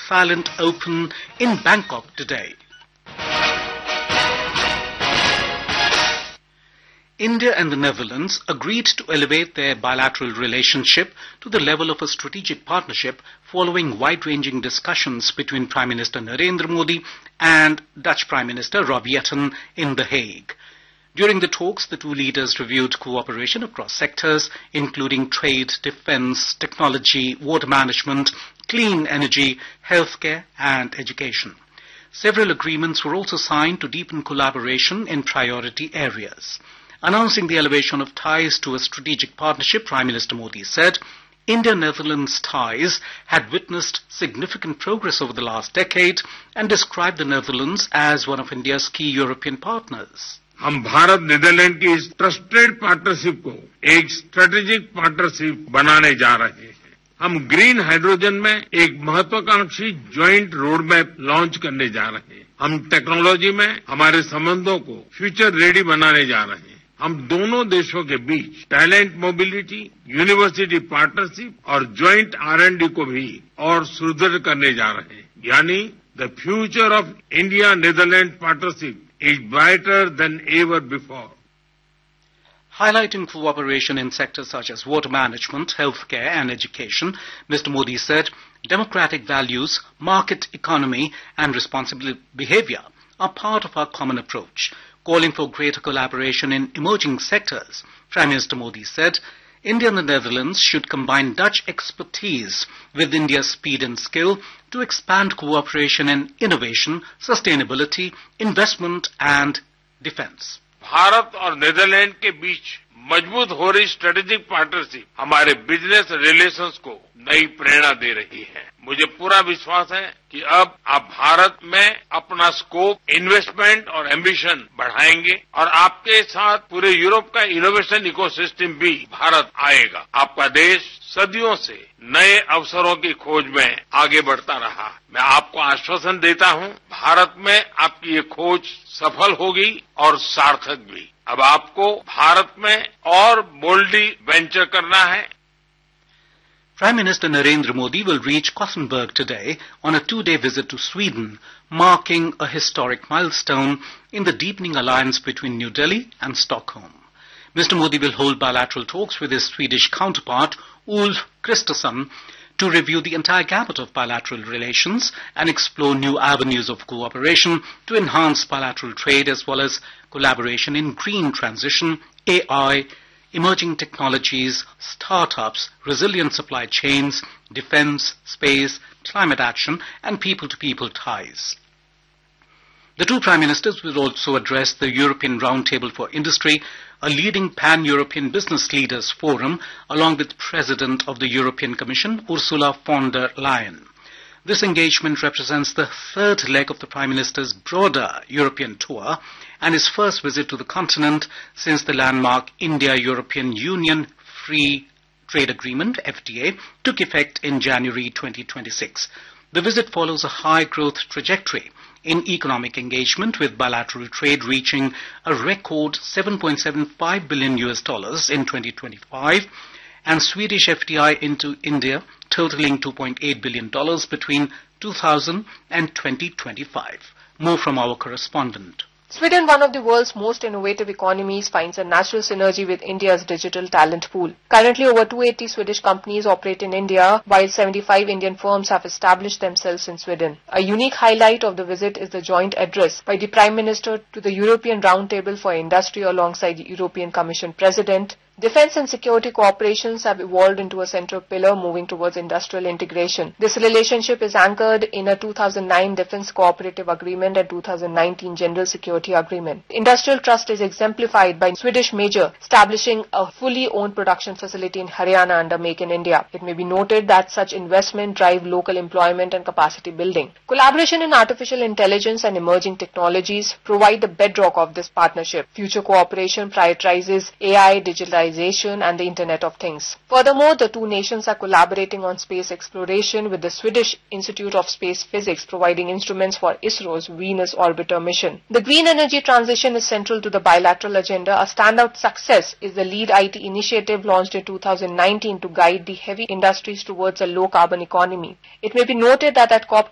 Fallent Open in Bangkok today. India and the Netherlands agreed to elevate their bilateral relationship to the level of a strategic partnership following wide-ranging discussions between Prime Minister Narendra Modi and Dutch Prime Minister Rob Jetten in The Hague. During the talks, the two leaders reviewed cooperation across sectors, including trade, defense, technology, water management, clean energy, healthcare, and education. Several agreements were also signed to deepen collaboration in priority areas. Announcing the elevation of ties to a strategic partnership, Prime Minister Modi said, India-Netherlands ties had witnessed significant progress over the last decade and described the Netherlands as one of India's key European partners. हम Bharat Netherlands की इस trusted partnership को एक strategic partnership बनाने जा रहे हैं। हम ग्रीन हाइड्रोजन में एक महत्वाकांक्षी ज्वाइंट रोड मैप लॉन्च करने जा रहे हैं। हम टेक्नोलॉजी में हमारे संबंधों को फ्यूचर रेडी बनाने जा रहे हैं। हम दोनों देशों के बीच टैलेंट मोबिलिटी, यूनिवर्सिटी पार्टनरशिप और ज्वाइंट R&D को भी और सुदृढ़ करने जा रहे हैं। यानी the future of India Netherlands partnership is brighter than ever before. Highlighting cooperation in sectors such as water management, healthcare and education, Mr. Modi said, democratic values, market economy and responsible behavior are part of our common approach. Calling for greater collaboration in emerging sectors, Prime Minister Modi said, India and the Netherlands should combine Dutch expertise with India's speed and skill to expand cooperation in innovation, sustainability, investment and defense. Bharat और Netherlands के बीच मजबूत हो रही strategic partnership हमारे business relations को नई प्रेरणा दे रही है। मुझे पूरा विश्वास है कि अब आप भारत में अपना स्कोप, इन्वेस्टमेंट और एम्बिशन बढ़ाएंगे और आपके साथ पूरे यूरोप का इनोवेशन इकोसिस्टम भी भारत आएगा। आपका देश सदियों से नए अवसरों की खोज में आगे बढ़ता रहा। मैं आपको आश्वासन देता हूं, भारत में आपकी ये खोज सफल होगी और सार्थक भी। अब आपको भारत में और बोल्डली वेंचर करना है। Prime Minister Narendra Modi will reach Gothenburg today on a 2-day visit to Sweden, marking a historic milestone in the deepening alliance between New Delhi and Stockholm. Mr. Modi will hold bilateral talks with his Swedish counterpart, Ulf Kristersson, to review the entire gamut of bilateral relations and explore new avenues of cooperation to enhance bilateral trade as well as collaboration in green transition, AI, emerging technologies, startups, resilient supply chains, defense, space, climate action, and people-to-people ties. The two Prime Ministers will also address the European Roundtable for Industry, a leading pan-European business leaders forum, along with President of the European Commission, Ursula von der Leyen. This engagement represents the third leg of the Prime Minister's broader European tour and his first visit to the continent since the landmark India-European Union Free Trade Agreement, FTA, took effect in January 2026. The visit follows a high growth trajectory in economic engagement, with bilateral trade reaching a record $7.75 billion in 2025 and Swedish FDI into India totaling $2.8 billion between 2000 and 2025. More from our correspondent. Sweden, one of the world's most innovative economies, finds a natural synergy with India's digital talent pool. Currently, over 280 Swedish companies operate in India, while 75 Indian firms have established themselves in Sweden. A unique highlight of the visit is the joint address by the Prime Minister to the European Roundtable for Industry alongside the European Commission President. Defense and security cooperations have evolved into a central pillar moving towards industrial integration. This relationship is anchored in a 2009 Defense Cooperative Agreement and 2019 General Security Agreement. Industrial trust is exemplified by Swedish major establishing a fully owned production facility in Haryana under Make in India. It may be noted that such investment drive local employment and capacity building. Collaboration in artificial intelligence and emerging technologies provide the bedrock of this partnership. Future cooperation prioritizes AI, digitalization, and the Internet of Things. Furthermore, the two nations are collaborating on space exploration, with the Swedish Institute of Space Physics providing instruments for ISRO's Venus Orbiter mission. The green energy transition is central to the bilateral agenda. A standout success is the LEAD IT initiative launched in 2019 to guide the heavy industries towards a low-carbon economy. It may be noted that at COP